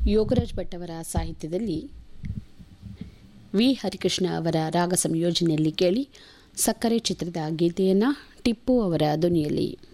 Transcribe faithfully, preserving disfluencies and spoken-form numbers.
ಯೋಗರಾಜ್ ಭಟ್ ಅವರ ಸಾಹಿತ್ಯದಲ್ಲಿ ವಿ ಹರಿಕೃಷ್ಣ ಅವರ ರಾಗ ಸಂಯೋಜನೆಯಲ್ಲಿ ಕೇಳಿ ಸಕ್ಕರೆ ಚಿತ್ರದ ಗೀತೆಯನ್ನು ಟಿಪ್ಪು ಅವರ ಧ್ವನಿಯಲ್ಲಿ.